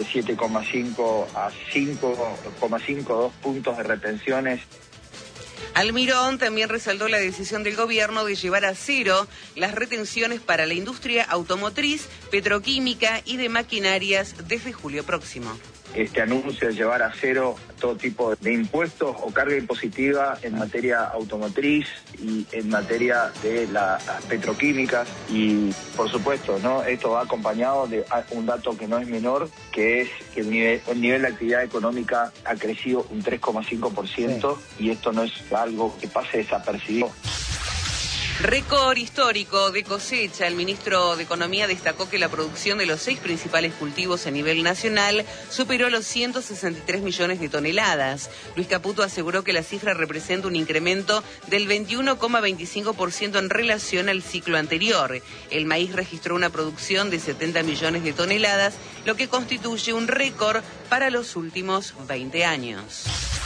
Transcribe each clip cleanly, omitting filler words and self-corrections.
de 7,5 a 5,52 puntos de retenciones. Almirón también resaltó la decisión del gobierno de llevar a cero las retenciones para la industria automotriz, petroquímica y de maquinarias desde julio próximo. Este anuncio de llevar a cero todo tipo de impuestos o carga impositiva en materia automotriz y en materia de las petroquímicas, y por supuesto, ¿no? Esto va acompañado de un dato que no es menor, que es que el nivel de actividad económica ha crecido un 3,5%, y esto no es algo que pase desapercibido. Récord histórico de cosecha. El ministro de Economía destacó que la producción de los 6 principales cultivos a nivel nacional superó los 163 millones de toneladas. Luis Caputo aseguró que la cifra representa un incremento del 21,25% en relación al ciclo anterior. El maíz registró una producción de 70 millones de toneladas, lo que constituye un récord para los últimos 20 años.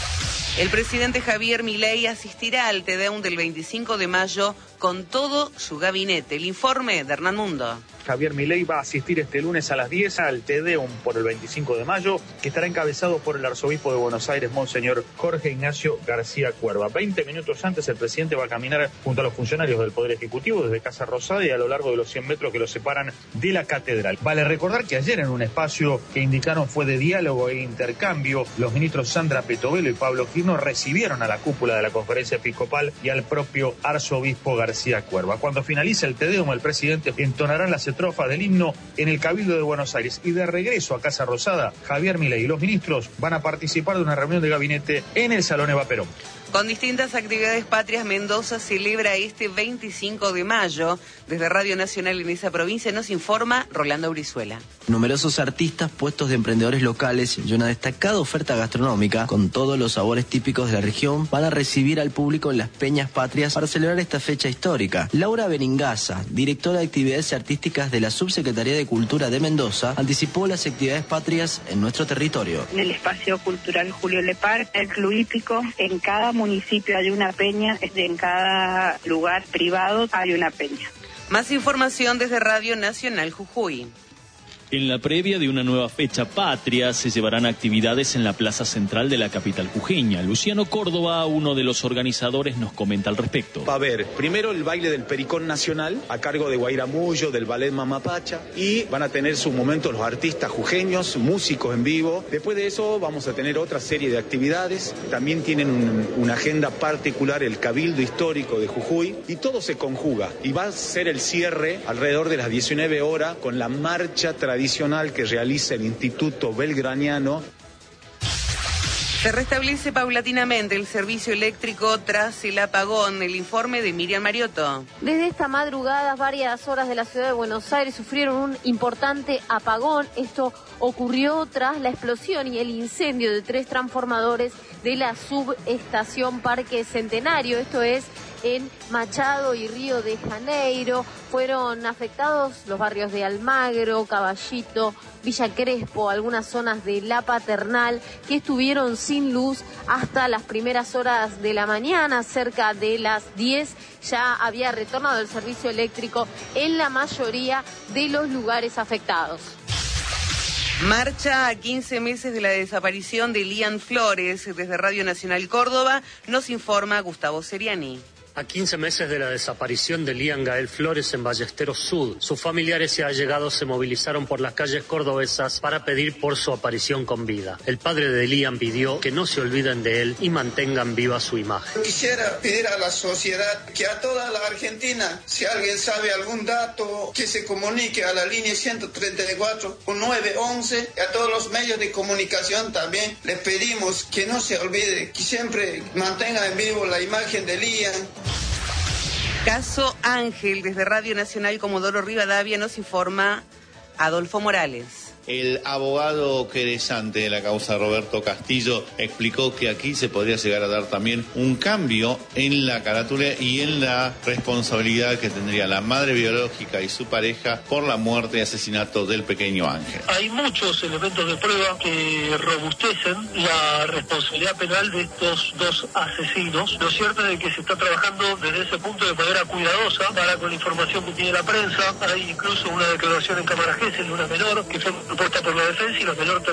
El presidente Javier Milei asistirá al Tedeum del 25 de mayo con todo su gabinete. El informe de Hernán Mundo. Javier Milei va a asistir este lunes a las 10 al Tedeum por el 25 de mayo, que estará encabezado por el arzobispo de Buenos Aires, Monseñor Jorge Ignacio García Cuerva. 20 minutos antes, el presidente va a caminar junto a los funcionarios del Poder Ejecutivo desde Casa Rosada y a lo largo de los 100 metros que los separan de la catedral. Vale recordar que ayer, en un espacio que indicaron fue de diálogo e intercambio, los ministros Sandra Petovelo y Pablo Quirno recibieron a la cúpula de la Conferencia Episcopal y al propio arzobispo García Cuerva. Cuando finalice el Tedeum, el presidente entonará las estrofas del himno en el Cabildo de Buenos Aires, y de regreso a Casa Rosada, Javier Milei y los ministros van a participar de una reunión de gabinete en el Salón Eva Perón. Con distintas actividades patrias, Mendoza celebra este 25 de mayo. Desde Radio Nacional en esa provincia nos informa Rolando Brizuela. Numerosos artistas, puestos de emprendedores locales y una destacada oferta gastronómica con todos los sabores típicos de la región van a recibir al público en las Peñas Patrias para celebrar esta fecha histórica. Laura Beningaza, directora de actividades artísticas de la Subsecretaría de Cultura de Mendoza, anticipó las actividades patrias en nuestro territorio. En el espacio cultural Julio Lepar, el Club Hípico, en cada municipio hay una peña, en cada lugar privado hay una peña. Más información desde Radio Nacional Jujuy. En la previa de una nueva fecha patria se llevarán actividades en la plaza central de la capital jujeña. Luciano Córdoba, uno de los organizadores, nos comenta al respecto. Va a haber primero el baile del Pericón Nacional a cargo de Guaira Mullo, del Ballet Mamapacha, y van a tener sus momentos los artistas jujeños, músicos en vivo. Después de eso vamos a tener otra serie de actividades. También tienen una agenda particular el Cabildo Histórico de Jujuy, y todo se conjuga. Y va a ser el cierre alrededor de las 19 horas con la marcha tradicional que realiza el Instituto Belgraniano. Se restablece paulatinamente el servicio eléctrico tras el apagón. El informe de Miriam Mariotto. Desde esta madrugada, varias horas de la ciudad de Buenos Aires sufrieron un importante apagón. Esto ocurrió tras la explosión y el incendio de 3 transformadores de la subestación Parque Centenario. Esto es en Machado y Río de Janeiro. Fueron afectados los barrios de Almagro, Caballito, Villa Crespo, algunas zonas de La Paternal, que estuvieron sin luz hasta las primeras horas de la mañana. Cerca de las 10 ya había retornado el servicio eléctrico en la mayoría de los lugares afectados. Marcha a 15 meses de la desaparición de Lian Flores. Desde Radio Nacional Córdoba nos informa Gustavo Seriani. A 15 meses de la desaparición de Lian Gael Flores en Ballesteros Sud, sus familiares y allegados se movilizaron por las calles cordobesas para pedir por su aparición con vida. El padre de Lian pidió que no se olviden de él y mantengan viva su imagen. Quisiera pedir a la sociedad que a toda la Argentina, si alguien sabe algún dato, que se comunique a la línea 134 o 911, y a todos los medios de comunicación también les pedimos que no se olvide, que siempre mantengan en vivo la imagen de Lian. Caso Ángel, desde Radio Nacional Comodoro Rivadavia nos informa Adolfo Morales. El abogado querellante de la causa, Roberto Castillo, explicó que aquí se podría llegar a dar también un cambio en la carátula y en la responsabilidad que tendría la madre biológica y su pareja por la muerte y asesinato del pequeño Ángel. Hay muchos elementos de prueba que robustecen la responsabilidad penal de estos 2 asesinos. Lo cierto es que se está trabajando desde ese punto de manera cuidadosa para con la información que tiene la prensa. Hay incluso una declaración en cámara Gesell de una menor que fue propuesta por la defensa y la menor